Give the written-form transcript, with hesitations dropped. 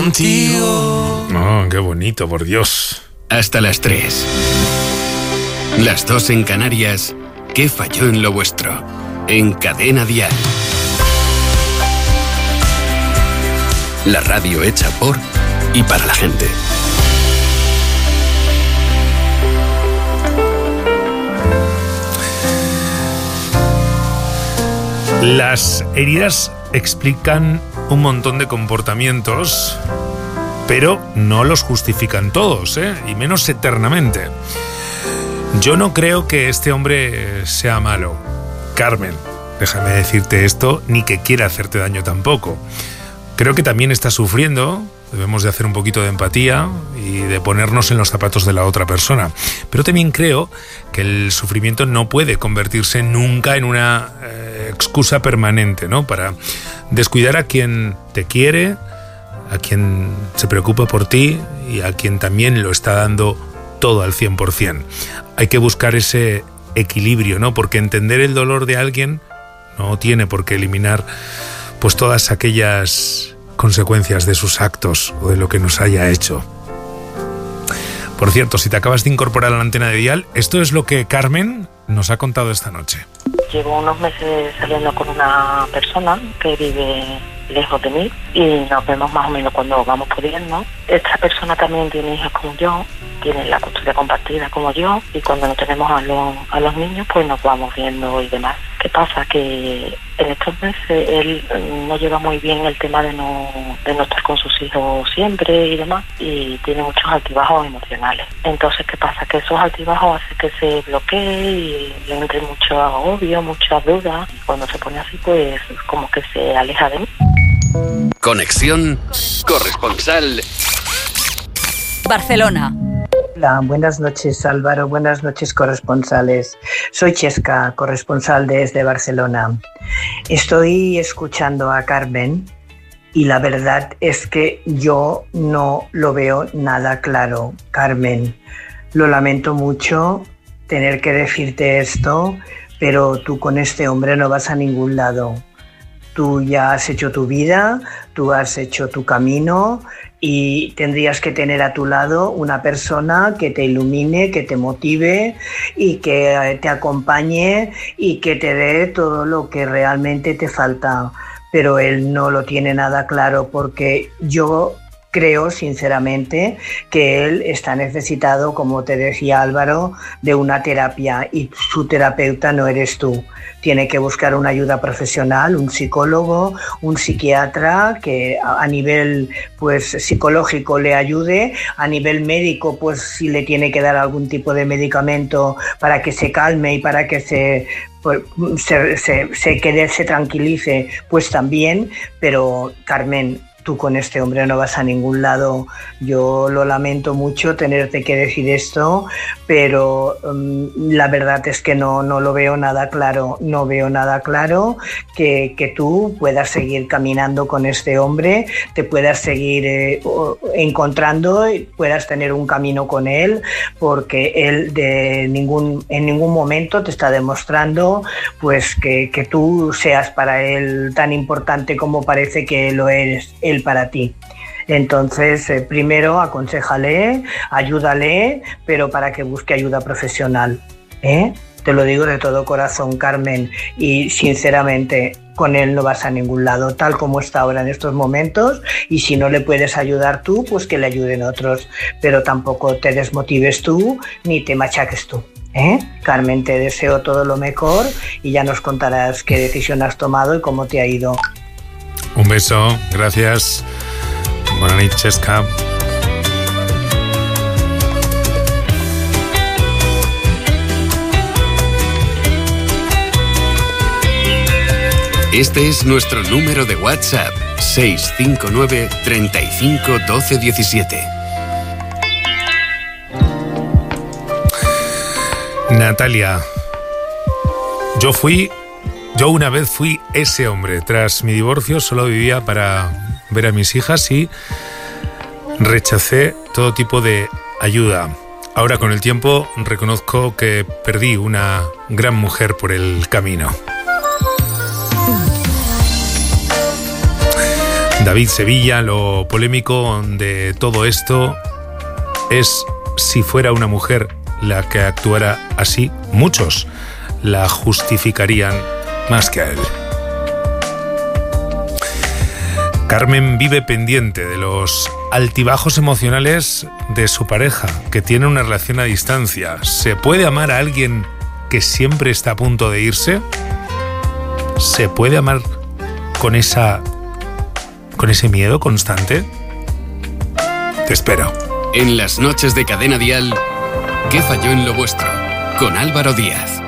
contigo. Oh, qué bonito, por Dios. Hasta las 3. Las 2 en Canarias. ¿Qué falló en lo vuestro? En Cadena Dial. La radio hecha por y para la gente. Las heridas explican un montón de comportamientos, pero no los justifican todos, y menos eternamente. Yo no creo que este hombre sea malo, Carmen, déjame decirte esto, ni que quiera hacerte daño tampoco. Creo que también está sufriendo, debemos de hacer un poquito de empatía y de ponernos en los zapatos de la otra persona. Pero también creo que el sufrimiento no puede convertirse nunca en una excusa permanente, ¿no? Para descuidar a quien te quiere, a quien se preocupa por ti y a quien también lo está dando todo al 100%. Hay que buscar ese equilibrio, ¿no? Porque entender el dolor de alguien no tiene por qué eliminar pues todas aquellas consecuencias de sus actos o de lo que nos haya hecho. Por cierto, si te acabas de incorporar a la antena de Dial, esto es lo que Carmen nos ha contado esta noche. Llevo unos meses saliendo con una persona que vive lejos de mí y nos vemos más o menos cuando vamos pudiendo. Esta persona también tiene hijos como yo, tiene la custodia compartida como yo, y cuando no tenemos a los niños pues nos vamos viendo y demás. ¿Qué pasa? Que en estos meses él no lleva muy bien el tema de no estar con sus hijos siempre y demás, y tiene muchos altibajos emocionales. Entonces, ¿qué pasa? Que esos altibajos hacen que se bloquee y le entre mucho agobio, muchas dudas, y cuando se pone así pues como que se aleja de mí. Conexión corresponsal Barcelona. Hola, buenas noches Álvaro, buenas noches corresponsales. Soy Chesca, corresponsal desde Barcelona. Estoy escuchando a Carmen y la verdad es que yo no lo veo nada claro. Carmen, lo lamento mucho tener que decirte esto, pero tú con este hombre no vas a ningún lado. Tú ya has hecho tu vida, tú has hecho tu camino y tendrías que tener a tu lado una persona que te ilumine, que te motive y que te acompañe y que te dé todo lo que realmente te falta. Pero él no lo tiene nada claro, porque yo creo sinceramente que él está necesitado, como te decía Álvaro, de una terapia, y su terapeuta no eres tú. Tiene que buscar una ayuda profesional, un psicólogo, un psiquiatra que a nivel pues psicológico le ayude, a nivel médico pues si le tiene que dar algún tipo de medicamento para que se calme y para que se tranquilice, pues también. Pero Carmen, tú con este hombre no vas a ningún lado. Yo lo lamento mucho tenerte que decir esto, pero la verdad es que no lo veo nada claro. No veo nada claro que tú puedas seguir caminando con este hombre, te puedas seguir encontrando y puedas tener un camino con él, porque él en ningún momento te está demostrando pues que tú seas para él tan importante como parece que lo eres él para ti. Entonces, primero aconséjale, ayúdale, pero para que busque ayuda profesional, ¿eh? Te lo digo de todo corazón, Carmen, y sinceramente con él no vas a ningún lado, tal como está ahora en estos momentos, y si no le puedes ayudar tú, pues que le ayuden otros, pero tampoco te desmotives tú ni te machaques tú. Carmen, te deseo todo lo mejor y ya nos contarás qué decisión has tomado y cómo te ha ido. Un beso, gracias. Buenas noches, Chesca. Este es nuestro número de WhatsApp: 659 35 12 17. Natalia, yo una vez fui ese hombre. Tras mi divorcio solo vivía para ver a mis hijas y rechacé todo tipo de ayuda. Ahora, con el tiempo, reconozco que perdí una gran mujer por el camino. David Sevilla, lo polémico de todo esto es si fuera una mujer la que actuara así, muchos la justificarían más que a él. Carmen vive pendiente de los altibajos emocionales de su pareja, que tiene una relación a distancia. ¿Se puede amar a alguien que siempre está a punto de irse? ¿Se puede amar con ese miedo constante? Te espero. En las noches de Cadena Dial, ¿qué falló en lo vuestro? Con Álvaro Díaz.